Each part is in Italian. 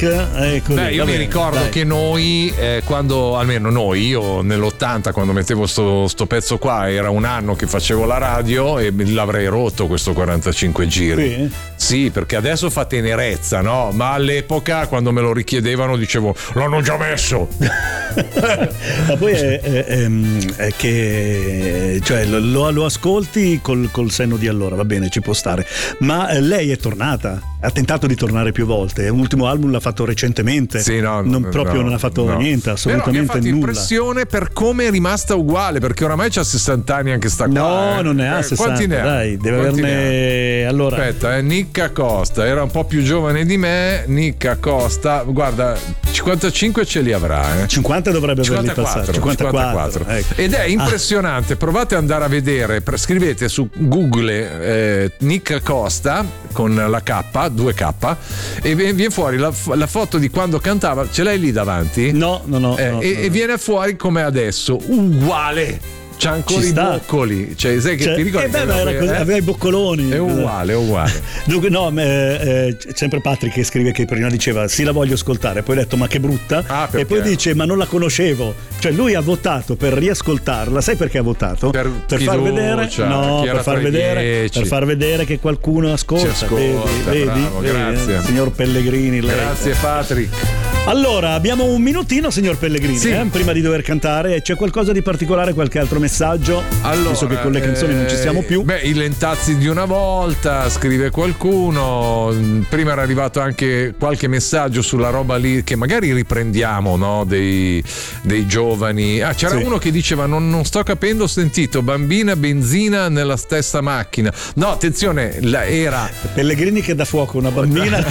Io mi ricordo che noi, quando, almeno noi, io nell'80 quando mettevo sto pezzo qua, era un anno che facevo la radio e l'avrei rotto questo 45 giri. Sì, perché adesso fa tenerezza, no? Ma all'epoca quando me lo richiedevano dicevo l'hanno già messo. Ma poi è che cioè lo ascolti col senno di allora, va bene, ci può stare. Ma lei è tornata, ha tentato di tornare più volte. Un ultimo album l'ha fatto recentemente. Sì, non ha fatto niente, assolutamente nulla. Mi ha fatto nulla. impressione per come è rimasta uguale, perché oramai c'ha 60 anni anche sta qua. No, non ne ha 60. Quanti ne ha? Dai, deve averne. Allora, aspetta, Nick Acosta era un po' più giovane di me. Nick Acosta, guarda, 55 ce li avrà. 50 dovrebbe averli passati. 54. Ecco. Ed è impressionante. Provate ad andare a vedere, scrivete su Google Nick Acosta con la K, 2K, e viene fuori la foto di quando cantava. Ce l'hai lì davanti? No. E viene fuori come adesso, uguale. C'ha ancora i boccoli, cioè sai che ti ricordi? Aveva i boccoloni. È uguale. Dunque, no, sempre Patrick che scrive che prima diceva sì, la voglio ascoltare, poi ha detto ma che brutta, e poi dice ma non la conoscevo. Cioè lui ha votato per riascoltarla, sai perché ha votato? Per far vedere, per far vedere che qualcuno ascolta. Vedi? Grazie. Signor Pellegrini, lei. Grazie Patrick. Allora, abbiamo un minutino, signor Pellegrini, prima di dover cantare. C'è qualcosa di particolare, qualche altro messaggio? Allora, visto che con le canzoni non ci siamo più. I lentazzi di una volta, scrive qualcuno. Prima era arrivato anche qualche messaggio sulla roba lì che magari riprendiamo, no? Dei giovani. C'era uno che diceva non sto capendo, ho sentito bambina, benzina nella stessa macchina. No, attenzione, era Pellegrini che dà fuoco una bambina.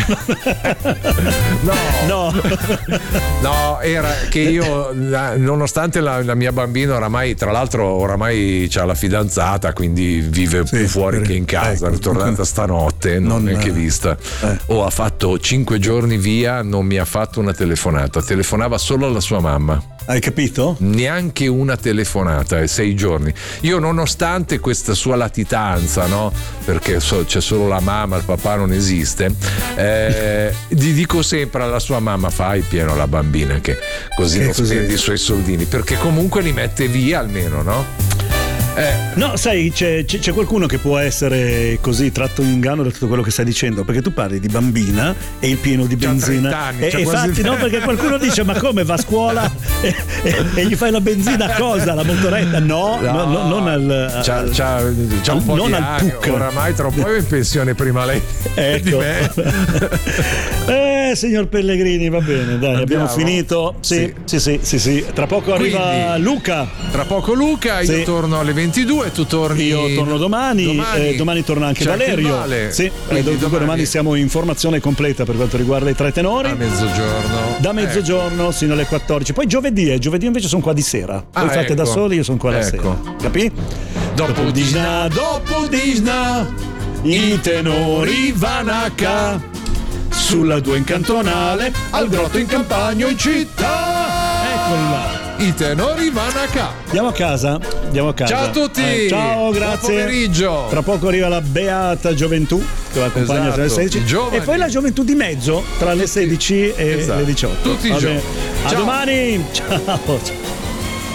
No, era che io, nonostante la mia bambina oramai, tra l'altro c'ha la fidanzata, quindi vive più fuori che in casa, è ritornata stanotte, non neanche vista. Ha fatto 5 giorni via, non mi ha fatto una telefonata, telefonava solo alla sua mamma. Hai capito? Neanche una telefonata, 6 giorni. Io, nonostante questa sua latitanza, no? Perché c'è solo la mamma, il papà non esiste, gli dico sempre alla sua mamma: fai pieno la bambina, che così non spendi i suoi soldini, perché comunque li mette via almeno, no? No, sai, c'è qualcuno che può essere così tratto in inganno da tutto quello che stai dicendo, perché tu parli di bambina e il pieno di benzina. 30 anni, e infatti no, perché qualcuno dice ma come va a scuola e gli fai la benzina a cosa? La motoretta? No, non al c'ha un po' non di al anni, PUC. oramai troppo in pensione prima lei di me. Signor Pellegrini, va bene, dai, abbiamo finito. Sì. Tra poco arriva Luca. Tra poco Luca, io torno alle 22, tu torni. Io torno domani torna anche Valerio. Sì, domani siamo in formazione completa per quanto riguarda i tre tenori. A mezzogiorno. Da mezzogiorno sino alle 14. Poi giovedì invece sono qua di sera. Voi fate da soli, io sono qua la sera. Capì? Dopo Disna, i tenori vanno a ca. Sulla 2 in cantonale, al grotto in campagna o in città. Eccola. I tenori vanno a ca. Andiamo a casa. Ciao a tutti. Ciao, grazie. Buon pomeriggio. Tra poco arriva la beata gioventù che accompagna alle 16. E poi la gioventù di mezzo tra le 16 e le 18. Tutti i giorni. A domani. Ciao.